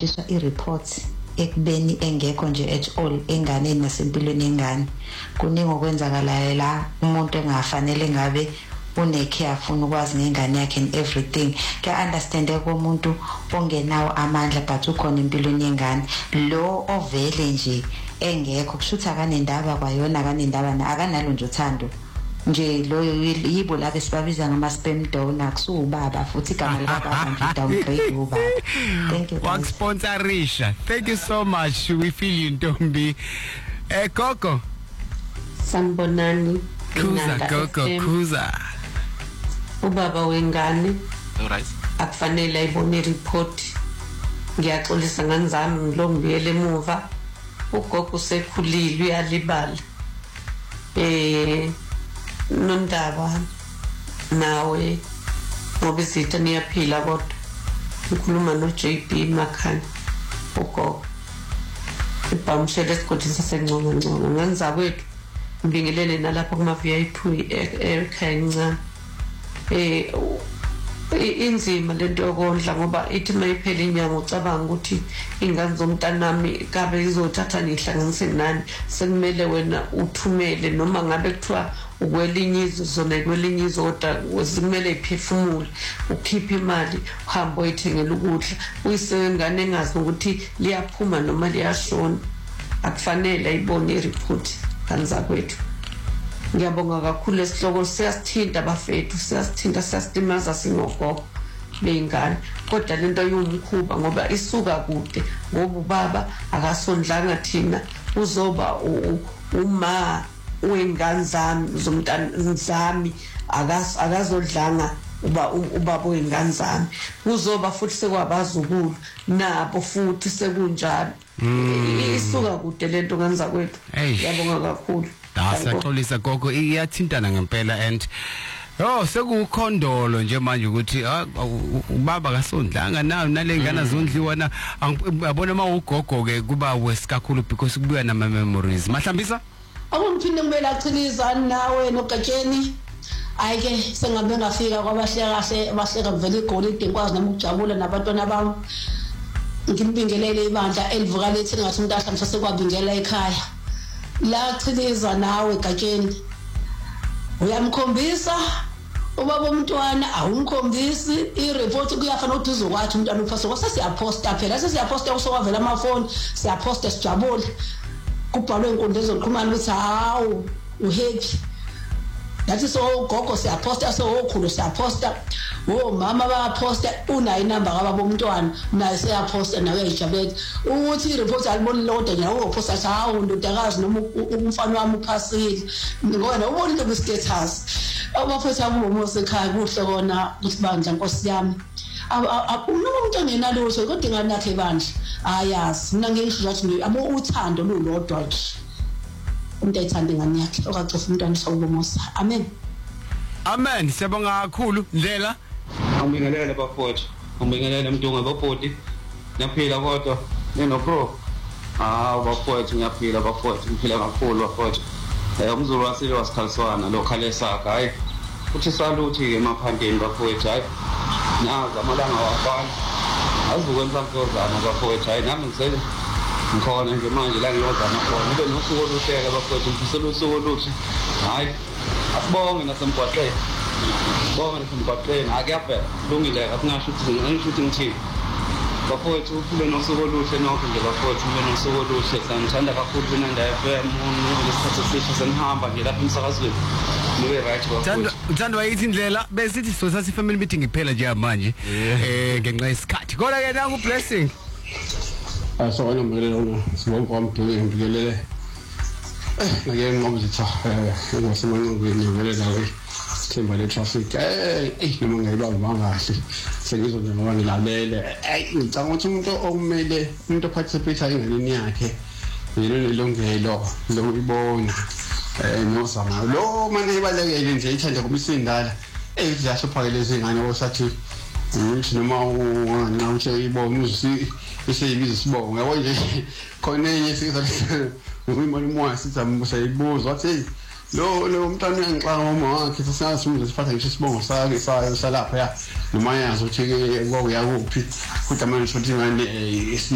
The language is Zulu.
kugcwaliswa i-report ekubeni engekho nje at all engane nasempilweni yengane. Kuningi okwenzakalayo la umuntu engafanele ngabe une-care afuna ukwazi ngengane yakhe and everything. Kuya-understandeka umuntu ongenawo amandla but ukhona empilweni yengane. Lo ovele nje engekho kusho ukuthi akanendaba kwayona, akanendaba akanalo nje uthando nje loyo yibo labo sibabiza ngama-spam donor, kusuwubaba futhi igama likababa nje downgrade ubaba. Thank you. Wakusponsorisha. Thank you so much. We feel you, Ntombi. Gogo. Sanibonani. Kuza Gogo, kuza. Ubaba wengane. Alright. Akufanele ayibone report. Ngiyaxolisa ngani zami ngilongibuyele emuva. Ugogo usekhulile uyalibala. Nondaba nawe ngoba izitha niyaphila kodwa ngikhuluma no JB Makhanya ugogo ibhamshele esigodini saseNgcongo ngenza kwethu ngibingelele nalapha kuma VIP ekhaya encane inzima lento yokondla ngoba ithi mayiphela inyanga ucabanga ukuthi ingane zomntanami kabe izothatha nihlanganise nani, sekumele wena uthumele noma ngabe kuthiwa ukwelinye izwe zona kwelinye izwe kodwa sekumele iphefumule ukhiphe imali uhambe uyithengela ukudla uyisengane engazi ukuthi liyaphuma noma liyashona. Akufanele ayibone ireport kanza kwethu. Ngiyabonga kakhulu esihloko siyasithinta bafethu, siyasitimaza singogogo bengane kodwa lento yomkhuba ngoba isuka kude ngoba ubaba akasondlanga thina uzoba uma wengane zami zomntana zami akazodlanga ubaba wengane zami uzoba futhi sekwabazukulu nabo futhi sekunjalo isuka kude lento kanza kwethu. Ngiyabonga kakhulu. Saxolisa Gogo, iyathintana ngempela and sekukhondolo nje manje ukuthi ubaba kasondlanga nayo nalengana zondliwa na abona ugogo ke kuba wesikakhulu because kubuya nama memories. Mahlambisa akumphinde kumele achiliza nawe noGatsheni. Ayike sengabe ngafika kwabahleka kahle bahleka vele igolide ikwazi nami ukujabula nabantwana bami. Ngimbingelele ibandla elivuka lethi ngathi umuntu ahlamhla sekwabingela ekhaya. La chiliza nawe Gatsheni uyamkhombisa ubaba umntwana awumkhombisi ireport kuyafana ukuthi uzokwathi umntwana uphaso kwase siyaposta phela sesiyaposta usokwavela amafoni siyaposta sijabule kubhalwe inkundla ezoqhumana ukuthi hawu uhappy nathi so gogo siyaposta so okhulu siyaposta mama bayaposta unayo inamba kababa umntwana naye siyaposta nawe ejabeke ukuthi ireport aliboni lodwa nje uyoposta hawu ndodakazi noma umfana wami uphasile ngoba ubona into ku-status abafethu abomo sekhaya kuhle kona ukuthi bandla Nkosi yami noma umntwana enalutho kodwa ingane yakhe bandla ayazi mina ngisho ukuthi abo uthando lulodwa nje umuntu ayithanda ingane yakhe okacofa umntwana sawubomosa. Amen. Amen. Siyabonga kakhulu Ndlela. Ngibingelele bafowethu, ngibingelele Mdunga bafowethu. Ngiyaphila kodwa nino bro. Bafowethu ngiyaphila bafowethu, ngiphila kakhulu bafowethu. Umzulu wasile wasikhaliswana lo khale saka hayi. Uthi saluthi ke emaphandeni bafowethu hayi. Naza amalanga wafana. Azukwenza mfozana bafowethu hayi nami ngisele ngikhona nje manje la ngiyozama khona ube nosuku oluhleka bafowethu ngifisela usuku oluhle hayi asibonge nasemgwaqeni bonke nasemgwaqeni akuyapha lungile akungasho ukuthi ngithini bafowethu ube nosuku oluhle nokho nje bafowethu ube nosuku oluhle sanithanda kakhulu Binanda FM ngesikhathi esihle senihamba nje lapha emsakazweni nibe right bafowethu. Uthando wayithi Ndlela besithi sithatha family meeting iphela nje manje ngenxa yesikhathi kodwa ke nangu blessing Sona mngelelo sibonke kwamdinga ngibikelele ngeke ngoba zitha ngosemanqokweni ngibelela ke themba le traffic noma ngiyibamba bangahle sengizoze ngoba ngilalele ngicanga ukuthi umuntu okumele umuntu ophathisa ingane yakhe yena lelongelo lokuyibona nozama lo manje ibalekele nje ithanda kuba isindala ziyashopha lezi ngane osathi ngithi noma ungana uthi ibona uzi isibizo sibonga yabo nje khona enye sizathi ngimali moya sizayibuza wathi lo umntwana uyangixaka ngoma wakhe sesiyazi ukuthi siphatha ngisho sibongo sakhe salapha ya noma yazi ukuthi ke kwakuyakuphi kodwa manje shothi ngane